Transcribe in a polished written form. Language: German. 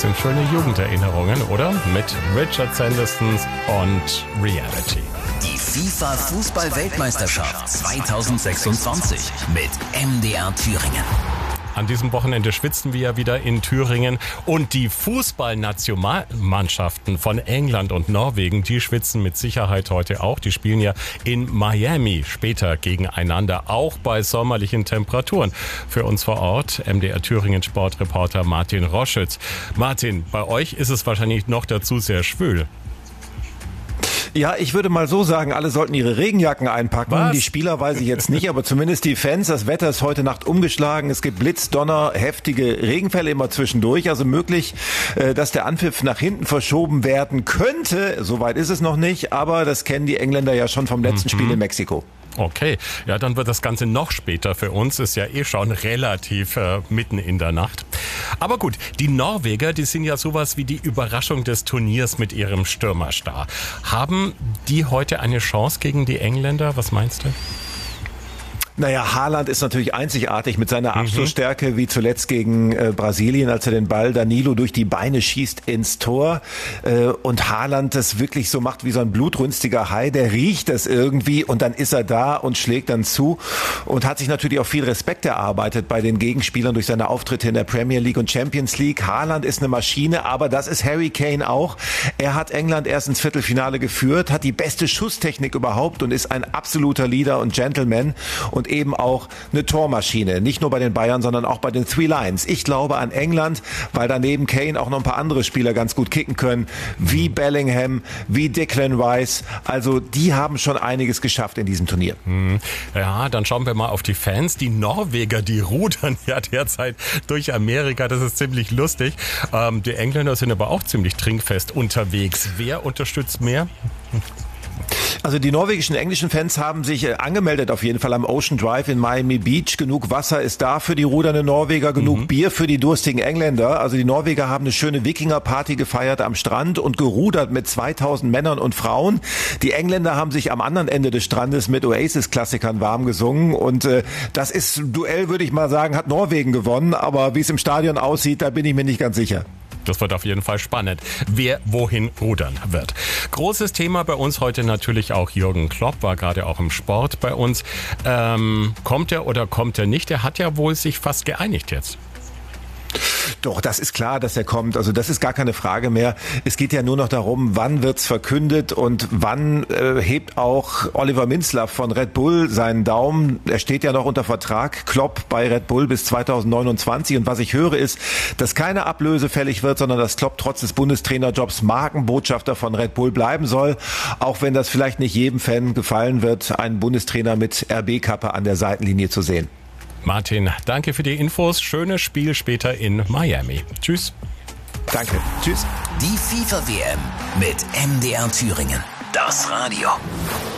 sind schöne Jugenderinnerungen, oder? Mit Richard Sanderson und Reality. Die FIFA-Fußball-Weltmeisterschaft 2026 mit MDR Thüringen. An diesem Wochenende schwitzen wir ja wieder in Thüringen und die Fußballnationalmannschaften von England und Norwegen, die schwitzen mit Sicherheit heute auch. Die spielen ja in Miami später gegeneinander, auch bei sommerlichen Temperaturen. Für uns vor Ort MDR Thüringen Sportreporter Martin Roschütz. Martin, bei euch ist es wahrscheinlich noch dazu sehr schwül. Ja, ich würde mal so sagen, alle sollten ihre Regenjacken einpacken. Was? Die Spieler weiß ich jetzt nicht, aber zumindest die Fans. Das Wetter ist heute Nacht umgeschlagen. Es gibt Blitz, Donner, heftige Regenfälle immer zwischendurch. Also möglich, dass der Anpfiff nach hinten verschoben werden könnte. Soweit ist es noch nicht, aber das kennen die Engländer ja schon vom letzten Spiel in Mexiko. Okay, ja, dann wird das Ganze noch später für uns. Ist ja eh schon relativ mitten in der Nacht. Aber gut, die Norweger, die sind ja sowas wie die Überraschung des Turniers mit ihrem Stürmerstar. Haben die heute eine Chance gegen die Engländer? Was meinst du? Naja, Haaland ist natürlich einzigartig mit seiner Abschlussstärke, wie zuletzt gegen Brasilien, als er den Ball Danilo durch die Beine schießt ins Tor. Und Haaland das wirklich so macht wie so ein blutrünstiger Hai, der riecht das irgendwie und dann ist er da und schlägt dann zu und hat sich natürlich auch viel Respekt erarbeitet bei den Gegenspielern durch seine Auftritte in der Premier League und Champions League. Haaland ist eine Maschine, aber das ist Harry Kane auch. Er hat England erst ins Viertelfinale geführt, hat die beste Schusstechnik überhaupt und ist ein absoluter Leader und Gentleman und eben auch eine Tormaschine. Nicht nur bei den Bayern, sondern auch bei den Three Lions. Ich glaube an England, weil daneben Kane auch noch ein paar andere Spieler ganz gut kicken können, wie Bellingham, wie Declan Rice. Also die haben schon einiges geschafft in diesem Turnier. Ja, dann schauen wir mal auf die Fans. Die Norweger, die rudern ja derzeit durch Amerika. Das ist ziemlich lustig. Die Engländer sind aber auch ziemlich trinkfest unterwegs. Wer unterstützt mehr? Also die norwegischen, englischen Fans haben sich angemeldet auf jeden Fall am Ocean Drive in Miami Beach. Genug Wasser ist da für die rudernden Norweger, genug Bier für die durstigen Engländer. Also die Norweger haben eine schöne Wikinger-Party gefeiert am Strand und gerudert mit 2000 Männern und Frauen. Die Engländer haben sich am anderen Ende des Strandes mit Oasis-Klassikern warm gesungen und das ist ein Duell, würde ich mal sagen, hat Norwegen gewonnen. Aber wie es im Stadion aussieht, da bin ich mir nicht ganz sicher. Das wird auf jeden Fall spannend, wer wohin rudern wird. Großes Thema bei uns heute natürlich auch Jürgen Klopp, war gerade auch im Sport bei uns. Kommt er oder kommt er nicht? Er hat ja wohl sich fast geeinigt jetzt. Doch, das ist klar, dass er kommt. Also das ist gar keine Frage mehr. Es geht ja nur noch darum, wann wird's verkündet und wann hebt auch Oliver Minzlaff von Red Bull seinen Daumen. Er steht ja noch unter Vertrag, Klopp bei Red Bull bis 2029. Und was ich höre ist, dass keine Ablöse fällig wird, sondern dass Klopp trotz des Bundestrainerjobs Markenbotschafter von Red Bull bleiben soll. Auch wenn das vielleicht nicht jedem Fan gefallen wird, einen Bundestrainer mit RB-Kappe an der Seitenlinie zu sehen. Martin, danke für die Infos. Schönes Spiel später in Miami. Tschüss. Danke. Tschüss. Die FIFA-WM mit MDR Thüringen. Das Radio.